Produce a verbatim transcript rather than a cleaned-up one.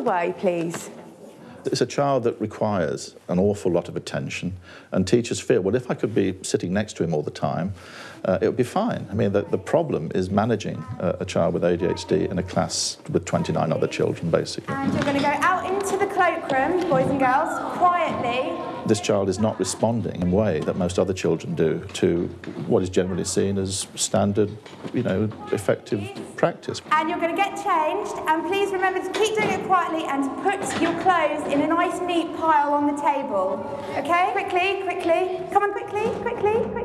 other way, please. It's a child that requires an awful lot of attention, and teachers feel, well, if I could be sitting next to him all the time, uh, it would be fine. I mean, the, the problem is managing a, a child with A D H D in a class with twenty-nine other children, basically. And you're going to go out into the cloakroom, boys and girls, quietly. This child is not responding in a way that most other children do to what is generally seen as standard, you know, effective practice. And you're going to get changed, and please remember to keep doing it quietly and to put your clothes in a nice neat pile on the table. Okay? Quickly, quickly. Come on, quickly, quickly, quickly.